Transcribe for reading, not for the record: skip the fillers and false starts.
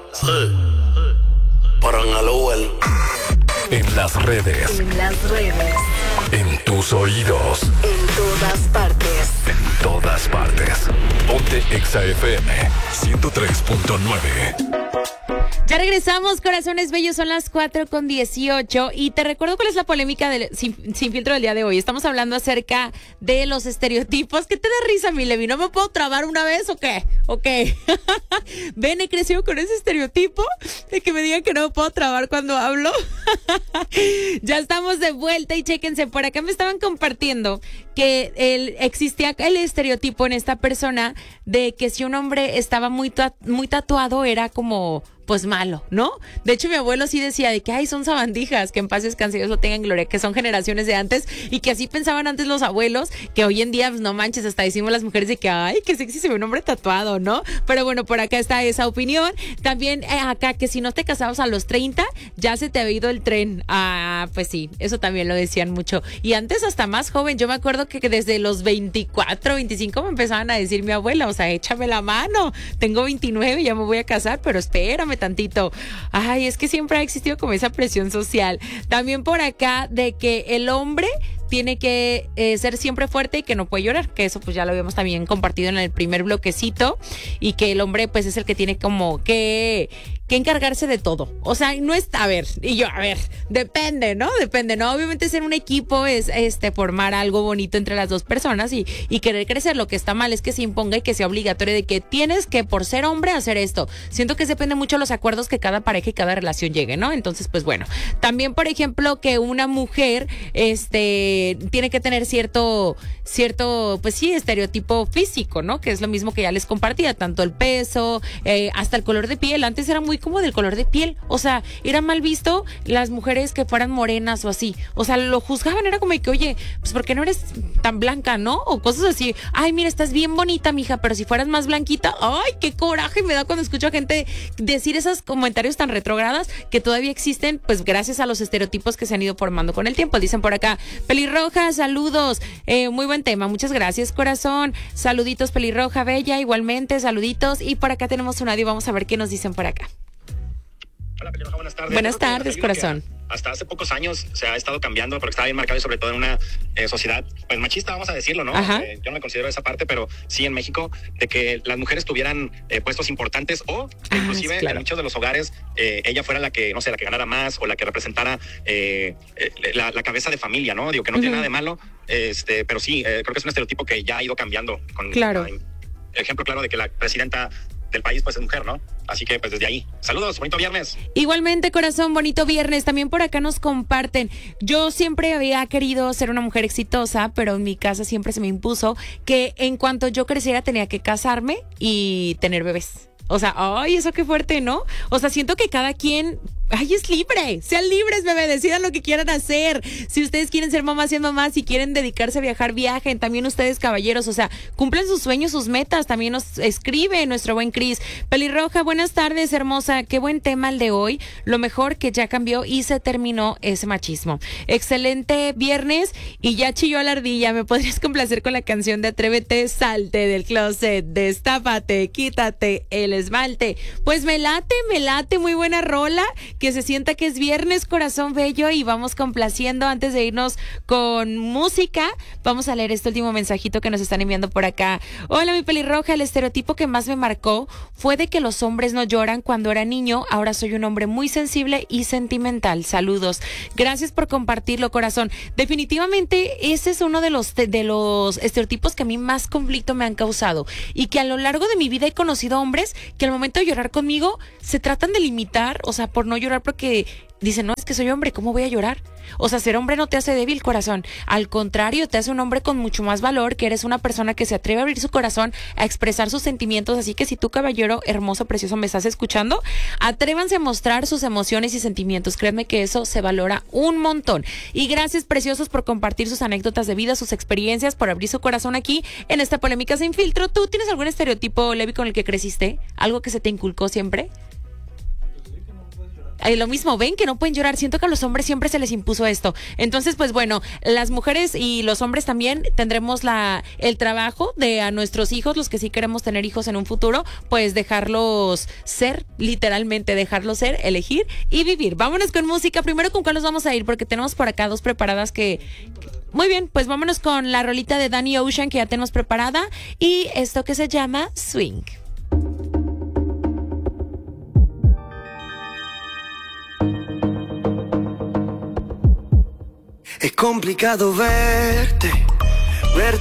Sí. Para Aloel. En las redes. En las redes. En tus oídos. En todas partes. En todas partes. Ponte Exa FM 103.9. Ya regresamos, corazones bellos, son las 4:18 y te recuerdo cuál es la polémica del sin filtro del día de hoy. Estamos hablando acerca de los estereotipos. ¿Qué te da risa, mi Levi? ¿No me puedo trabar una vez o qué? Ok. Ven, he crecido con ese estereotipo de que me digan que no me puedo trabar cuando hablo. Ya estamos de vuelta y chéquense, por acá me estaban compartiendo que existía el estereotipo en esta persona de que si un hombre estaba muy tatuado era como pues malo, ¿no? De hecho, mi abuelo sí decía de que, ay, son sabandijas, que en paz descanse, Dios lo tenga en gloria, que son generaciones de antes y que así pensaban antes los abuelos, que hoy en día, pues no manches, hasta decimos las mujeres de que, ay, qué sexy se ve un hombre tatuado, ¿no? Pero bueno, por acá está esa opinión. También acá, que si no te casabas a los 30, ya se te había ido el tren. Ah, pues sí, eso también lo decían mucho. Y antes hasta más joven, yo me acuerdo que desde los 24, 25 me empezaban a decir mi abuela, o sea, échame la mano, tengo 29, ya me voy a casar, pero espérame tantito. Ay, es que siempre ha existido como esa presión social. También por acá de que el hombre tiene que ser siempre fuerte y que no puede llorar, que eso pues ya lo habíamos también compartido en el primer bloquecito, y que el hombre pues es el que tiene como que encargarse de todo. O sea, no está, a ver, depende, ¿no? Obviamente ser un equipo es formar algo bonito entre las dos personas y querer crecer. Lo que está mal es que se imponga y que sea obligatorio de que tienes que por ser hombre hacer esto. Siento que depende mucho de los acuerdos que cada pareja y cada relación llegue, ¿no? Entonces, pues bueno. También, por ejemplo, que una mujer tiene que tener cierto, pues sí, estereotipo físico, ¿no? Que es lo mismo que ya les compartía, tanto el peso, hasta el color de piel. Antes era muy como del color de piel, o sea, era mal visto las mujeres que fueran morenas o así, o sea, lo juzgaban, era como que, oye, pues ¿por qué no eres tan blanca, no? O cosas así, ay, mira, estás bien bonita, mija, pero si fueras más blanquita, ay, qué coraje me da cuando escucho a gente decir esos comentarios tan retrógradas que todavía existen, pues gracias a los estereotipos que se han ido formando con el tiempo. Dicen por acá, pelirroja, saludos, muy buen tema, muchas gracias, corazón, saluditos, pelirroja, bella, igualmente, saluditos, y por acá tenemos un audio, vamos a ver qué nos dicen por acá. Hola, pelirroja, buenas tardes. Buenas tardes, corazón. Hasta hace pocos años se ha estado cambiando, porque estaba bien marcado y sobre todo en una sociedad pues machista, vamos a decirlo, ¿no? Yo no me considero esa parte, pero sí en México, de que las mujeres tuvieran puestos importantes o inclusive sí, claro, en muchos de los hogares ella fuera la que, no sé, la que ganara más o la que representara la cabeza de familia, ¿no? Digo que no tiene nada de malo, pero sí, creo que es un estereotipo que ya ha ido cambiando. Claro. Ejemplo claro de que la presidenta del país pues es mujer, ¿no? Así que pues desde ahí, saludos, bonito viernes. Igualmente, corazón, bonito viernes. También por acá nos comparten, yo siempre había querido ser una mujer exitosa, pero en mi casa siempre se me impuso que en cuanto yo creciera tenía que casarme y tener bebés. O sea, ay, eso qué fuerte, ¿no? O sea, siento que cada quien, ay, es libre. Sean libres, bebé, decidan lo que quieran hacer. Si ustedes quieren ser mamás, sean mamás. Si quieren dedicarse a viajar, viajen. También ustedes, caballeros, o sea, cumplen sus sueños, sus metas. También nos escribe nuestro buen Cris. Pelirroja, buenas tardes, hermosa. Qué buen tema el de hoy. Lo mejor que ya cambió y se terminó ese machismo. Excelente viernes y ya chilló la ardilla. ¿Me podrías complacer con la canción de Atrévete, salte del closet, destápate, quítate el esmalte? Pues me late, muy buena rola. Que se sienta que es viernes, corazón bello, y vamos complaciendo. Antes de irnos con música, vamos a leer este último mensajito que nos están enviando por acá. Hola, mi pelirroja, el estereotipo que más me marcó fue de que los hombres no lloran cuando era niño. Ahora soy un hombre muy sensible y sentimental. Saludos. Gracias por compartirlo, corazón. Definitivamente ese es uno de los estereotipos que a mí más conflicto me han causado, y que a lo largo de mi vida he conocido hombres que al momento de llorar conmigo se tratan de limitar, o sea, por no llorar porque dicen, no, es que soy hombre, ¿cómo voy a llorar? O sea, ser hombre no te hace débil, corazón. Al contrario, te hace un hombre con mucho más valor, que eres una persona que se atreve a abrir su corazón, a expresar sus sentimientos. Así que si tú, caballero hermoso, precioso, me estás escuchando, atrévanse a mostrar sus emociones y sentimientos. Créanme que eso se valora un montón. Y gracias, preciosos, por compartir sus anécdotas de vida, sus experiencias, por abrir su corazón aquí en esta Polémica Sin Filtro. ¿Tú tienes algún estereotipo, Levi, con el que creciste? ¿Algo que se te inculcó siempre? lo mismo, ven que no pueden llorar. Siento que a los hombres siempre se les impuso esto. Entonces, pues bueno, las mujeres y los hombres también tendremos el trabajo de a nuestros hijos, los que sí queremos tener hijos en un futuro, pues dejarlos ser, literalmente dejarlos ser, elegir y vivir. Vámonos con música. Primero, ¿con cuál nos vamos a ir? Porque tenemos por acá dos preparadas que... Muy bien, pues vámonos con la rolita de Danny Ocean que ya tenemos preparada y esto que se llama Swing. Es complicado verte